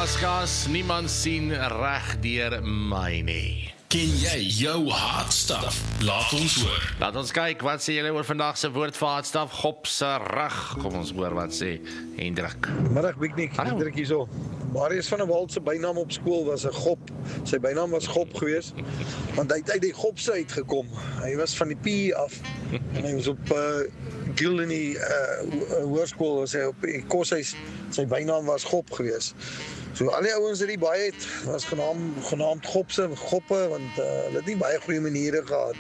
Gas, niemand sien reg deur my nie. Ken jy jou hartstaf? Laat ons hoor. Laat ons kyk, wat sê julle oor vandag se woord vir hartstaf? Gopserig. Kom ons hoor wat sê Hendrik. Middag, Biknik, Hendrik hierso. Marius van der Walt se bynaam op skool was 'n gop. Sy bynaam was Gop geweest, want hy het uit die gopse uitgekom. Hy was van die P af. En hy was op Gildenny hoërskool, was hy op die koshuis. Sy bynaam was Gop geweest. So al die ouens wat die baie het, was genaamd Goppe, want hulle het nie baie goeie maniere gehad.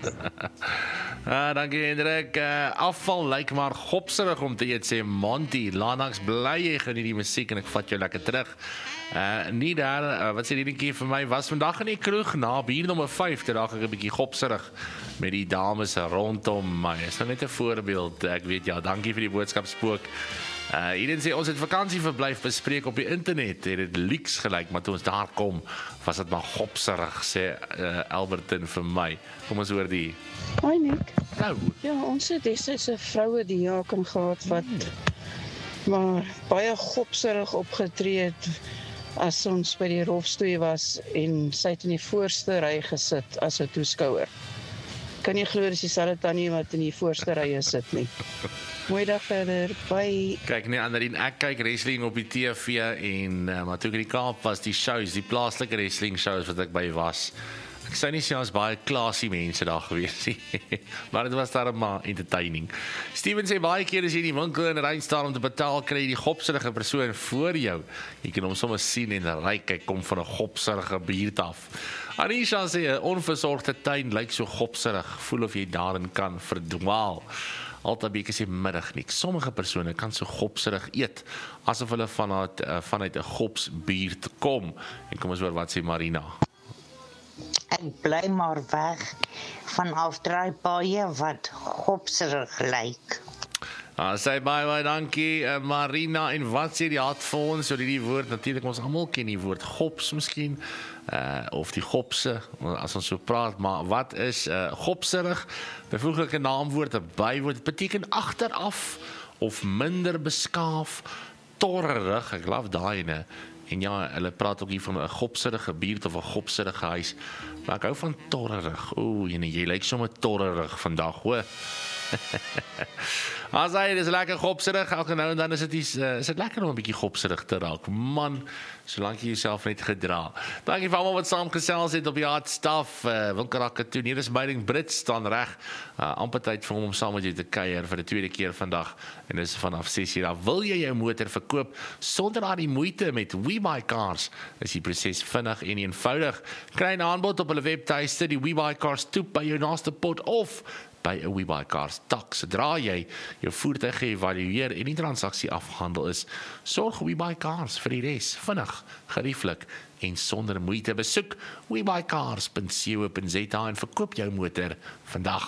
Dankie Hendrik. Afval lyk maar gopserig om te eet, sê Monty. Langs bly jy geniet die musiek en ek vat jou lekker terug. Nie daar, wat sê die dinkie vir my, was vandag in die kroeg na bier nommer 5, toe raak ek 'n bietjie gopserig met die dames rondom my. Is nou net 'n voorbeeld, ek weet ja, dankie vir die boodskap Spook. Eden sê, ons het vakansieverblyf bespreek op die internet, het dit leaks gelyk, maar toe ons daar kom, was dit maar gopserig, sê Albertin vir my. Kom ons hoor die. Hoi Nick. Nou. Ja, ons het destyds 'n vroue diaken gehad wat maar baie gopserig opgetree het as ons by die rolstoel was en sy het in die voorste ry gesit as 'n toeskouer. Kan jy glo dis dieselfde tannie wat in die voorste rye sit nie. Mooi dag verder, bye. Kyk nee, Anderien, ek kyk wrestling op die TV en maar toe ek in die Kaap was, die shows, die plaaslike wrestling shows wat ek by was, ek sou nie sê ons baie klasie mense daar gewees nie, maar dit was daar maar entertaining. Steven sê, baie keer as jy in die winkel in ry staan om te betaal, kry jy die gopserige persoon voor jou. Jy kan hom sommer sien en ryk, hy kom van 'n gopserige buurt af. Anisha sê, 'n onversorgde tuin lyk so gopserig, voel of jy daarin kan verdwaal. Altabieke sê middag nie. Sommige persone kan so gopserig eet, asof hulle vanuit 'n gopsbuurt kom. En kom ons hoor wat sê Marina. Ek bly maar weg van afdraaipaaie wat gopserig lyk. Sê baie dankie Marina, en wat sê die hartfonds, so die woord, natuurlik ons almal ken die woord gops miskien, of die gopse, as ons so praat, maar wat is gopserig? Byvoeglike naamwoord, 'n bywoord, beteken agteraf, of minder beskaaf, torrig, ek love daai ene, en ja, hulle praat ook hier van 'n gopserige buurt of 'n gopserige huis, maar ek hou van torrig, jy lyk sommer torrig vandag, hoor. As hy, dis lekker gopserig, elke nou en dan is dit lekker om 'n bietjie gopserig te raak, man, solank jy jouself net gedra. Dankie vir almal wat saamgesels het op die hartstaf, Winkelrakke toe, hier is Meiding Brits, staan reg, amper tyd vir hom om saam met jou te kuier vir die tweede keer vandag, en dis vanaf 6:00 af. Wil jy jou motor verkoop, sonder daar die moeite met WeBuyCars, is die proses vinnig en eenvoudig. Kry 'n aanbod op hulle webtuiste, die WeBuyCars toep by jou naaste pot, of by 'n WeBuyCars tak. Sodra jy jou voertuig geëvalueer en die transaksie afgehandel is, sorg WeBuyCars vir die res, vinnig, gerieflik en sonder moeite. Besoek webuycars.co.za en verkoop jou motor vandag.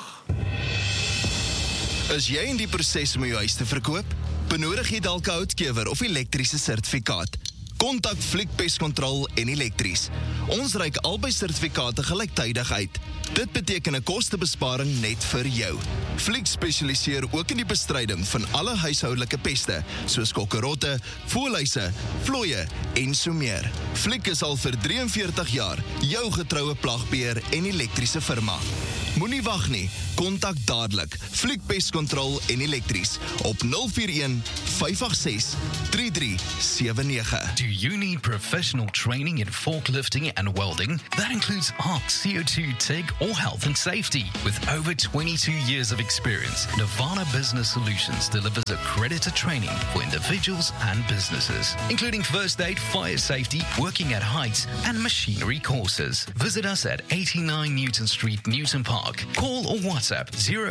Is jy in die proses om jou huis te verkoop? Benodig jy dalk 'n houtkewer of elektriese sertifikaat? Kontak Fliek Pestkontrol en Elektries. Ons reik albei sertifikate gelyktydig uit. Dit beteken 'n kostebesparing net vir jou. Fliek spesialiseer ook in die bestryding van alle huishoudelike peste, soos kokkerotte, voëlhuise, vlooie en so meer. Fliek is al vir 43 jaar jou getroue plagbeheer en elektriese firma. Moenie wag nie, kontak dadelik Fliek Pestkontrol en Elektries op 041 586 3379. Do you need professional training in forklifting and welding? That includes ARC, CO2, TIG, or health and safety. With over 22 years of experience, Nirvana Business Solutions delivers accredited training for individuals and businesses, including first aid, fire safety, working at heights, and machinery courses. Visit us at 89 Newton Street, Newton Park. Call or WhatsApp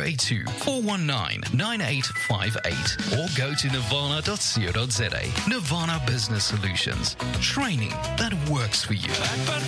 082-419-9858 or go to nirvana.co.za. Nirvana Business Solutions. Training that works for you.